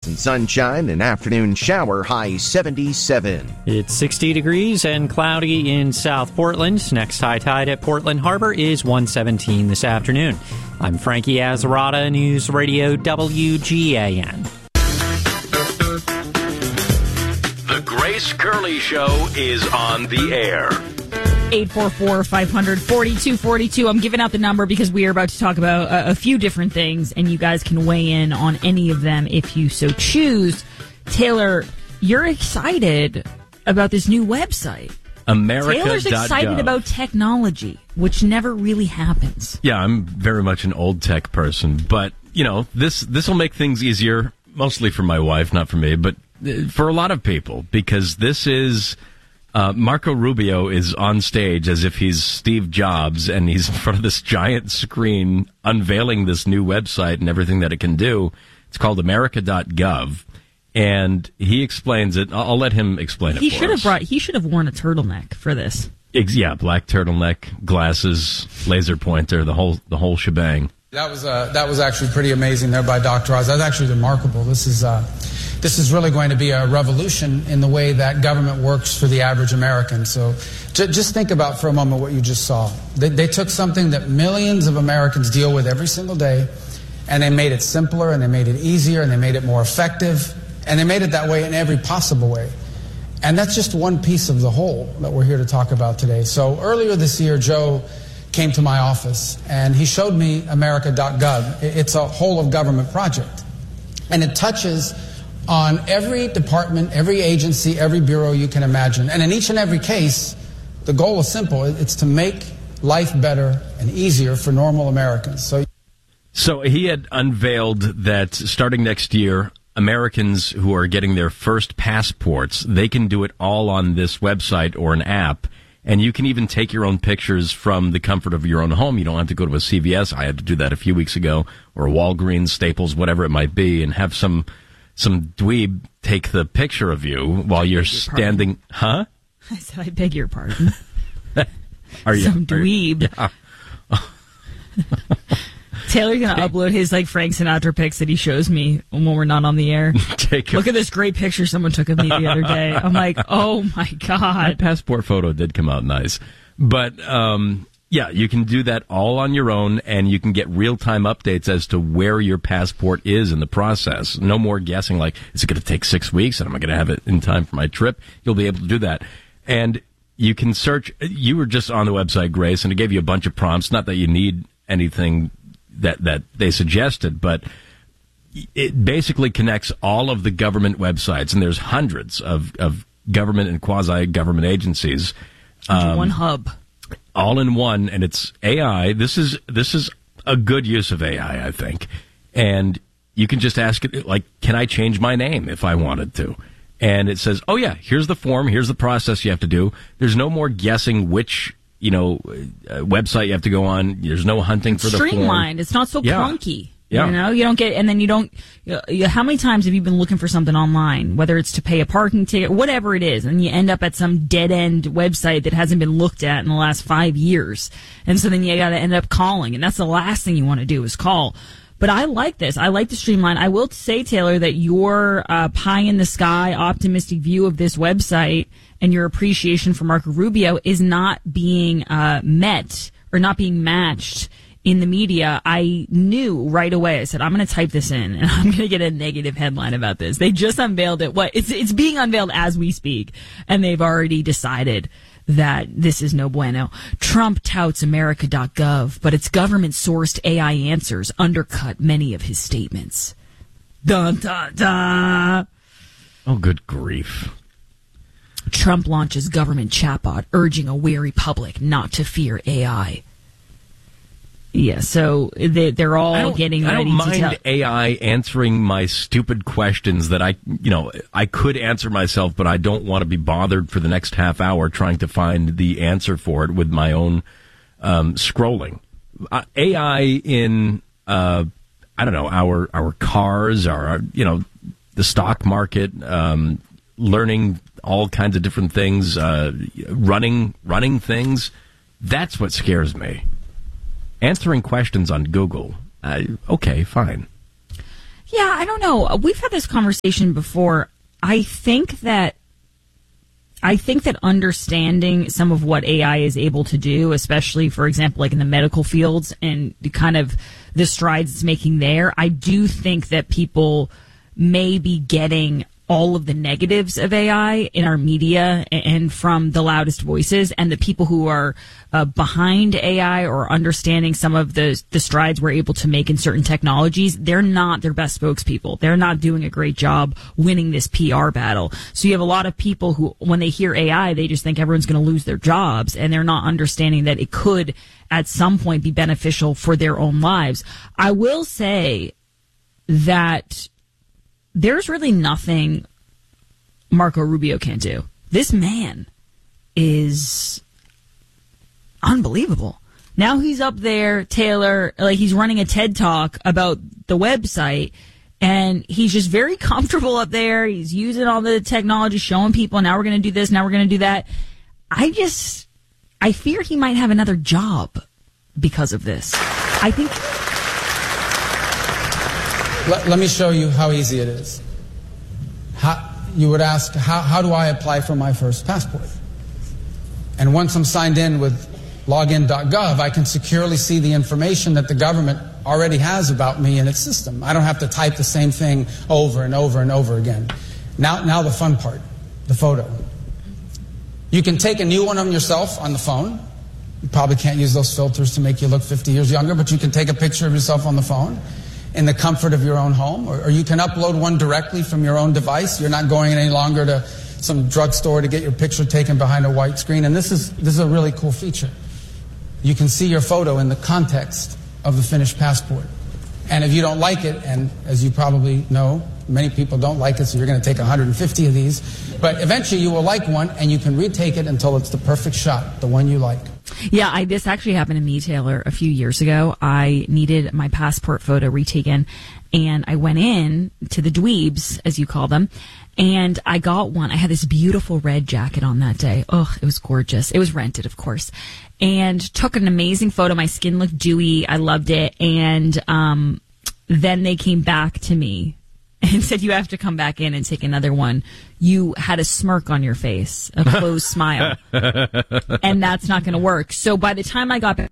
and sunshine, an afternoon shower, high 77. It's 60 degrees and cloudy in South Portland. Next high tide at Portland Harbor is 117 this afternoon. I'm Frankie Azzarata, News Radio WGAN. The Grace Curley Show is on the air. 844-500-4242. I'm giving out the number because we are about to talk about a few different things, and you guys can weigh in on any of them if you so choose. Taylor, you're excited about this new website. America.gov. Taylor's excited about technology, which never really happens. Yeah, I'm very much an old tech person, but, you know, this will make things easier, mostly for my wife, not for me, but for a lot of people, because this is... Marco Rubio is on stage as if he's Steve Jobs, and he's in front of this giant screen unveiling this new website and everything that it can do. It's called America.gov, and he explains it. I'll let him explain it. He should have worn a turtleneck for this. Yeah, black turtleneck, glasses, laser pointer, the whole shebang. That was actually pretty amazing there by Dr. Oz. That's actually remarkable. This is really going to be a revolution in the way that government works for the average American. So just think about for a moment what you just saw. They took something that millions of Americans deal with every single day, and they made it simpler, and they made it easier, and they made it more effective, and they made it that way in every possible way. And that's just one piece of the whole that we're here to talk about today. So earlier this year, Joe came to my office, and he showed me America.gov. It's a whole-of-government project, and it touches on every department, every agency, every bureau you can imagine. And in each and every case, the goal is simple. It's to make life better and easier for normal Americans. So he had unveiled that starting next year, Americans who are getting their first passports, they can do it all on this website or an app. And you can even take your own pictures from the comfort of your own home. You don't have to go to a CVS. I had to do that a few weeks ago, or Walgreens, Staples, whatever it might be, and have some dweeb take the picture of you while you're standing. Huh? I said, I beg your pardon. Are you some dweeb? Yeah. Taylor's going to upload his Frank Sinatra pics that he shows me when we're not on the air. Look at this great picture someone took of me the other day. I'm like, oh my God. My passport photo did come out nice. But, yeah, you can do that all on your own, and you can get real-time updates as to where your passport is in the process. No more guessing, is it going to take 6 weeks, and am I going to have it in time for my trip? You'll be able to do that. And you can search. You were just on the website, Grace, and it gave you a bunch of prompts. Not that you need anything that they suggested, but it basically connects all of the government websites, and there's hundreds of government and quasi-government agencies. One hub. All in one, and it's AI. This is a good use of AI, I think. And you can just ask it, can I change my name if I wanted to? And it says, oh yeah, here's the form, here's the process you have to do. There's no more guessing which website you have to go on. There's no hunting for the form. Streamlined. It's not so clunky. Yeah. You don't get, and then you don't, how many times have you been looking for something online, whether it's to pay a parking ticket, whatever it is, and you end up at some dead-end website that hasn't been looked at in the last 5 years. And so then you got to end up calling, and that's the last thing you want to do is call. But I like this. I like the streamline. I will say, Taylor, that your pie-in-the-sky optimistic view of this website and your appreciation for Marco Rubio is not being met or not being matched in the media. I knew right away. I said, I'm going to type this in, and I'm going to get a negative headline about this. They just unveiled it. It's being unveiled as we speak, and they've already decided that this is no bueno. Trump touts America.gov, but its government-sourced AI answers undercut many of his statements. Dun, dun, dun. Oh, good grief. Trump launches government chatbot, urging a wary public not to fear AI. Yeah, so they're all getting ready to tell. I don't mind AI answering my stupid questions that I could answer myself, but I don't want to be bothered for the next half hour trying to find the answer for it with my own scrolling. AI in our cars, the stock market, learning all kinds of different things, running things. That's what scares me. Answering questions on Google, okay, fine. Yeah, I don't know. We've had this conversation before. I think that understanding some of what AI is able to do, especially, for example, like in the medical fields and the kind of the strides it's making there, I do think that people may be getting all of the negatives of AI in our media and from the loudest voices, and the people who are behind AI or understanding some of the strides we're able to make in certain technologies, they're not their best spokespeople. They're not doing a great job winning this PR battle. So you have a lot of people who, when they hear AI, they just think everyone's going to lose their jobs, and they're not understanding that it could at some point be beneficial for their own lives. I will say that there's really nothing Marco Rubio can't do. This man is unbelievable. Now he's up there, Taylor, like he's running a TED Talk about the website, and he's just very comfortable up there. He's using all the technology, showing people, now we're going to do this, now we're going to do that. I fear he might have another job because of this. I think... Let me show you how easy it is. You would ask, how do I apply for my first passport? And once I'm signed in with login.gov, I can securely see the information that the government already has about me in its system. I don't have to type the same thing over and over and over again. Now the fun part, the photo. You can take a new one of yourself on the phone. You probably can't use those filters to make you look 50 years younger, but you can take a picture of yourself on the phone in the comfort of your own home, or you can upload one directly from your own device. You're not going any longer to some drugstore to get your picture taken behind a white screen. And this is a really cool feature. You can see your photo in the context of the finished passport. And if you don't like it, and as you probably know, many people don't like it, so you're going to take 150 of these. But eventually you will like one, and you can retake it until it's the perfect shot, the one you like. Yeah, this actually happened to me, Taylor, a few years ago. I needed my passport photo retaken, and I went in to the dweebs, as you call them, and I got one. I had this beautiful red jacket on that day. Oh, it was gorgeous. It was rented, of course. And took an amazing photo. My skin looked dewy. I loved it. And then they came back to me and said, you have to come back in and take another one. You had a smirk on your face, a closed smile. And that's not going to work. So by the time I got back,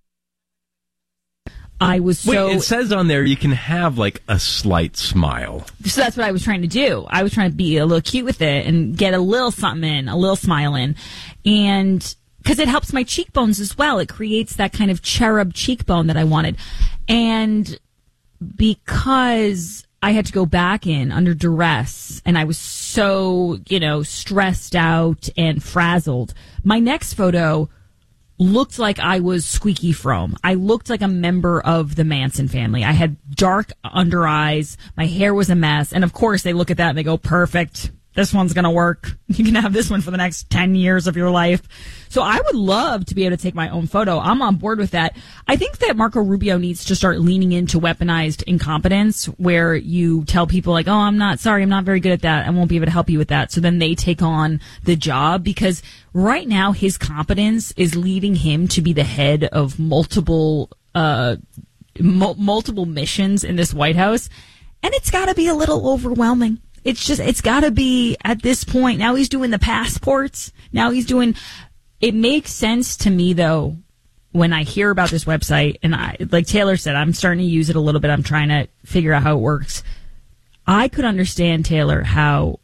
I was so... Wait, it says on there you can have like a slight smile. So that's what I was trying to do. I was trying to be a little cute with it and get a little something in, a little smile in. And because it helps my cheekbones as well. It creates that kind of cherub cheekbone that I wanted. And because I had to go back in under duress, and I was so, stressed out and frazzled, my next photo looked like I was Squeaky Fromme. I looked like a member of the Manson family. I had dark under eyes. My hair was a mess. And of course, they look at that and they go, perfect. This one's going to work. You can have this one for the next 10 years of your life. So I would love to be able to take my own photo. I'm on board with that. I think that Marco Rubio needs to start leaning into weaponized incompetence, where you tell people like, oh, I'm not very good at that. I won't be able to help you with that. So then they take on the job, because right now his competence is leading him to be the head of multiple missions in this White House. And it's got to be a little overwhelming. It's got to be at this point. Now he's doing the passports. It makes sense to me, though, when I hear about this website, and like Taylor said, I'm starting to use it a little bit. I'm trying to figure out how it works. I could understand, Taylor, how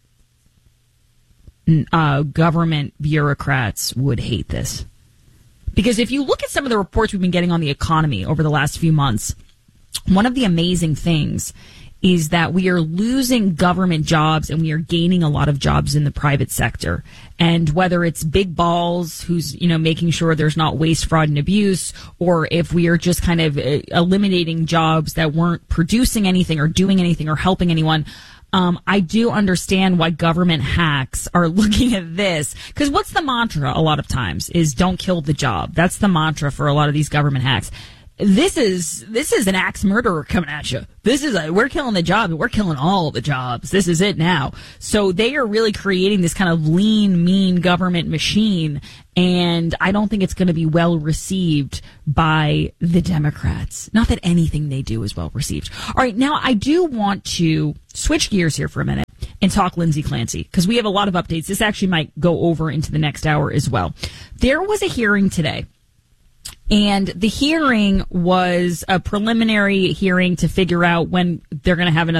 government bureaucrats would hate this. Because if you look at some of the reports we've been getting on the economy over the last few months, one of the amazing things is that we are losing government jobs and we are gaining a lot of jobs in the private sector. And whether it's Big Balls, who's, making sure there's not waste, fraud, and abuse, or if we are just kind of eliminating jobs that weren't producing anything or doing anything or helping anyone, I do understand why government hacks are looking at this. Because what's the mantra a lot of times is don't kill the job. That's the mantra for a lot of these government hacks. this is an axe murderer coming at you. We're killing the job, and we're killing all the jobs. This is it now. So they are really creating this kind of lean, mean government machine, and I don't think it's going to be well received by the Democrats. Not that anything they do is well received. All right, now I do want to switch gears here for a minute and talk Lindsay Clancy, because we have a lot of updates. This actually might go over into the next hour as well. There was a hearing today. And the hearing was a preliminary hearing to figure out when they're going to have another